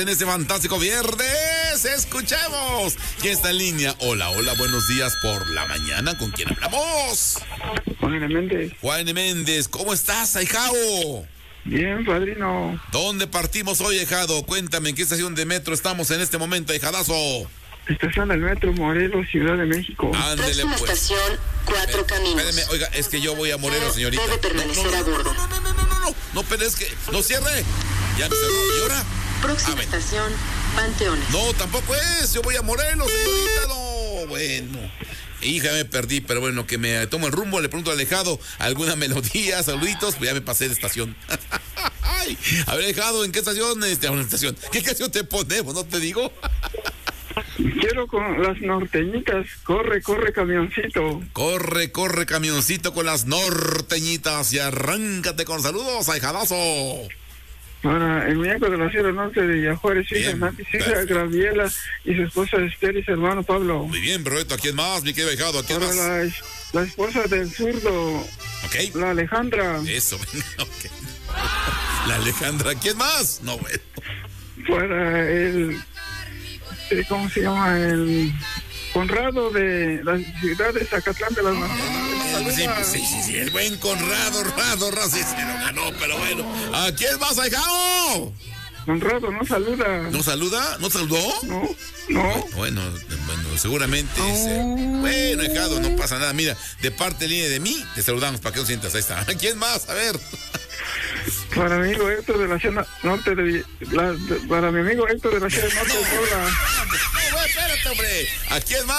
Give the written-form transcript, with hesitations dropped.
En este fantástico viernes, escuchemos. ¿Quién está en línea? Hola, hola, buenos días por la mañana. ¿Con quién hablamos? Juan Méndez. Juan Méndez, ¿cómo estás, ahijado? Bien, padrino. ¿Dónde partimos hoy, ahijado? Cuéntame, ¿en qué estación de metro estamos en este momento, ahijadazo? Estación del Metro Morelos, Ciudad de México. Ándele, Próxima pues. estación, Cuatro Caminos. Espéreme, oiga, es que yo voy a Morelos, señorita. Debe permanecer a bordo. No, pero es que, no cierre. Ya me cerró, ¿y ahora? Próxima estación, Panteones. No, tampoco es, yo voy a Morelos, señorita, no, bueno. Hija, me perdí, pero bueno, que me tomo el rumbo, le pregunto a Alejado alguna melodía, saluditos, pues ya me pasé de estación. Ay, a ver, Alejado, ¿en qué estación? Una estación. ¿Qué canción te ponemos? ¿No te digo? Quiero con las norteñitas. Corre, corre, camioncito. Corre, corre, camioncito con las norteñitas y arráncate con saludos, ahijadazo. Para el muñeco de la Sierra Norte de Villajuárez, hija Bien, Nati, hija perfecto. Graviela y su esposa Esther y su hermano Pablo. Muy bien, perfecto. ¿A quién más, mi querido ahijado? ¿A quién Para más? la esposa del zurdo, Ok. la Alejandra. Eso, venga, ok. La Alejandra, ¿quién más? No, bueno. Para el... ¿cómo se llama? El Conrado de la ciudad de Zacatlán de las Naciones. Sí, el buen Conrado, sí, se lo ganó, pero bueno. ¿A quién más, ahijado? Conrado no saluda. ¿No saluda? ¿No saludó? No. Bueno, seguramente. Bueno, ahijado, no pasa nada. Mira, de parte de mí, te saludamos para que no sientas. Ahí está. ¿Quién más? A ver. Para mi amigo Héctor de la Sierra Norte para mi amigo Héctor de la Sierra Norte de Puebla. No, espérate, hombre. ¿A quién más?